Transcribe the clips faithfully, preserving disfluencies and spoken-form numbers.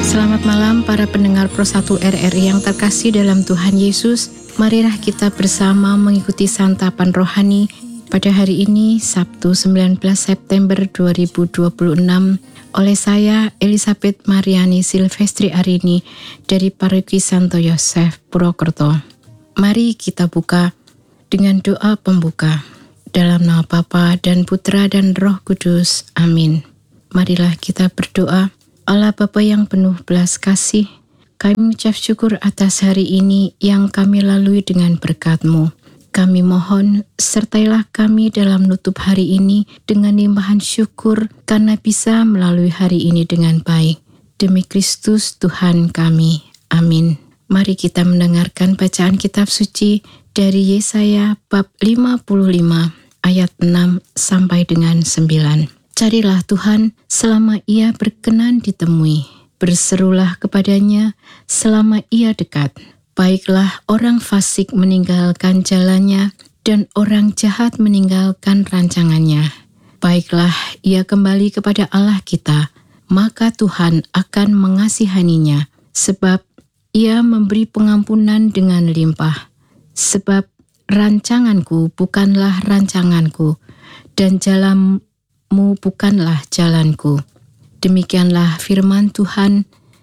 Selamat malam para pendengar Pro satu R R I yang terkasih dalam Tuhan Yesus. Marilah kita bersama mengikuti santapan rohani pada hari ini Sabtu sembilan belas September dua ribu dua puluh enam oleh saya Elizabeth Mariani Silvestri Arini dari Paroki Santo Yosef Purwokerto. Mari kita buka dengan doa pembuka. Dalam nama Bapa dan Putra dan Roh Kudus. Amin. Marilah kita berdoa. Allah Bapa yang penuh belas kasih, kami mengucap syukur atas hari ini yang kami lalui dengan berkat-Mu. Kami mohon, sertailah kami dalam nutup hari ini dengan limpahan syukur karena bisa melalui hari ini dengan baik. Demi Kristus Tuhan kami. Amin. Mari kita mendengarkan bacaan kitab suci dari Yesaya bab lima puluh lima ayat enam sampai dengan sembilan. Carilah Tuhan selama Ia berkenan ditemui. Berserulah kepadanya selama Ia dekat. Baiklah orang fasik meninggalkan jalannya dan orang jahat meninggalkan rancangannya. Baiklah ia kembali kepada Allah kita, maka Tuhan akan mengasihaninya. Sebab Ia memberi pengampunan dengan limpah. Sebab rancanganku bukanlah rancanganku, dan jalan Mu bukanlah jalanku. Demikianlah firman Tuhan,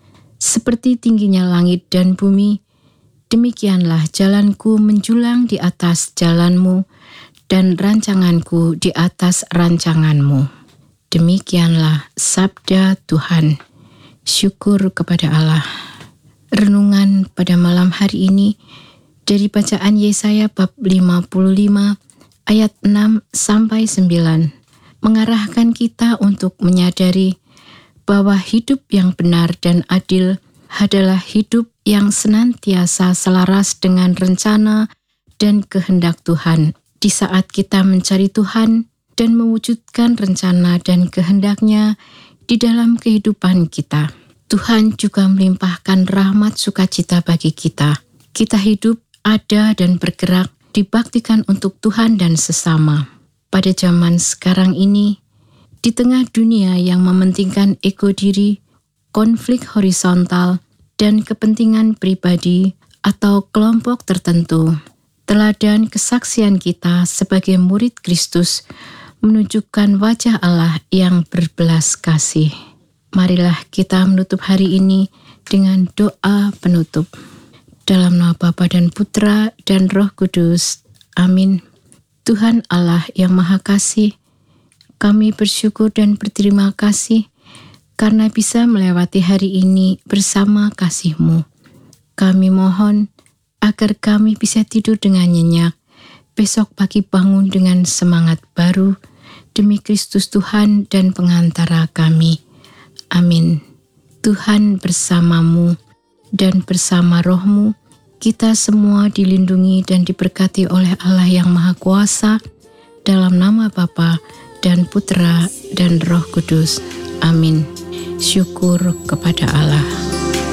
seperti tingginya langit dan bumi, demikianlah jalanku menjulang di atas jalanmu, dan rancanganku di atas rancanganmu. Demikianlah sabda Tuhan. Syukur kepada Allah. Renungan pada malam hari ini dari bacaan Yesaya bab lima puluh lima ayat enam sampai sembilan. Mengarahkan kita untuk menyadari bahwa hidup yang benar dan adil adalah hidup yang senantiasa selaras dengan rencana dan kehendak Tuhan. Di saat kita mencari Tuhan dan mewujudkan rencana dan kehendak-Nya di dalam kehidupan kita, Tuhan juga melimpahkan rahmat sukacita bagi kita. Kita hidup, ada dan bergerak, dibaktikan untuk Tuhan dan sesama. Pada zaman sekarang ini, di tengah dunia yang mementingkan ego diri, konflik horizontal, dan kepentingan pribadi atau kelompok tertentu, teladan kesaksian kita sebagai murid Kristus menunjukkan wajah Allah yang berbelas kasih. Marilah kita menutup hari ini dengan doa penutup. Dalam nama Bapa dan Putra dan Roh Kudus. Amin. Tuhan Allah yang Maha Kasih, kami bersyukur dan berterima kasih karena bisa melewati hari ini bersama kasih-Mu. Kami mohon agar kami bisa tidur dengan nyenyak, besok pagi bangun dengan semangat baru, demi Kristus Tuhan dan pengantara kami. Amin. Tuhan bersamamu dan bersama roh-Mu, kita semua dilindungi dan diberkati oleh Allah yang Maha Kuasa, dalam nama Bapa dan Putra dan Roh Kudus. Amin. Syukur kepada Allah.